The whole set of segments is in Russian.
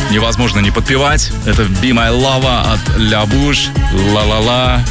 невозможно не подпевать. Это Be My Lover от La Bouche. Ла-ла-ла.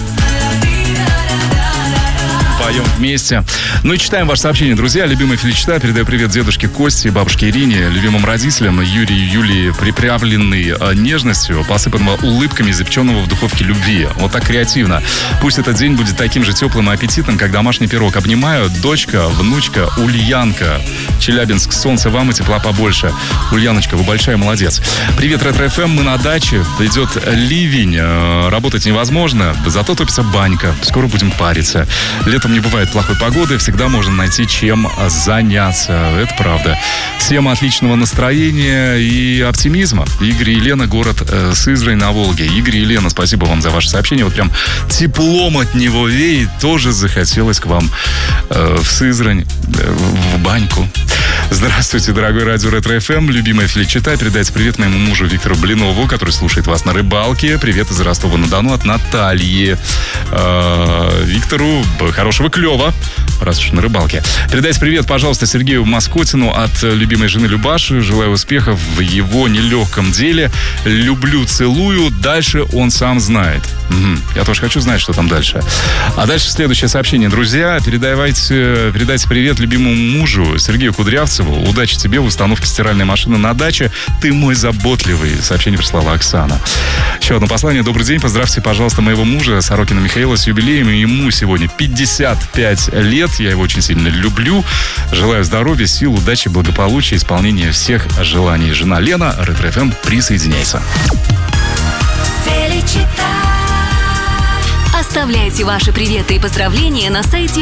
Поем вместе. Ну и читаем ваше сообщение, друзья. Любимая Феличита, передаю привет дедушке Косте, бабушке Ирине, любимым родителям Юрию и Юлии, приправленной нежностью, посыпанного улыбками, запеченного в духовке любви. Вот так креативно. Пусть этот день будет таким же теплым и аппетитным, как домашний пирог. Обнимаю, дочка, внучка, Ульянка. Челябинск, солнце вам и тепла побольше. Ульяночка, вы большая молодец. Привет, Ретро-ФМ, мы на даче. Идет ливень, работать невозможно, зато топится банька. Скоро будем париться. Летом не бывает плохой погоды, всегда можно найти чем заняться. Это правда. Всем отличного настроения и оптимизма. Игорь и Елена, город Сызрань на Волге. Игорь и Елена, спасибо вам за ваше сообщение. Вот прям теплом от него веет. Тоже захотелось к вам в Сызрань, в баньку. Здравствуйте, дорогой радио Ретро-ФМ. Любимая Феличита, передайте привет моему мужу Виктору Блинову, который слушает вас на рыбалке. Привет из Ростова-на-Дону от Натальи. Виктору хорошего клёва, раз уж на рыбалке. Передайте привет, пожалуйста, Сергею Маскотину от любимой жены Любаши. Желаю успехов в его нелегком деле. Люблю, целую. Дальше он сам знает. Я тоже хочу знать, что там дальше. А дальше следующее сообщение. Друзья, передайте привет любимому мужу Сергею Кудрявцеву. Удачи тебе в установке стиральной машины на даче. Ты мой заботливый. Сообщение прислала Оксана. Еще одно послание. Добрый день. Поздравьте, пожалуйста, моего мужа Сорокина Михаила с юбилеем. Ему сегодня 55 лет. Я его очень сильно люблю. Желаю здоровья, сил, удачи, благополучия, исполнения всех желаний. Жена Лена, Ретро-ФМ, присоединяйся. Оставляйте ваши приветы и поздравления на сайте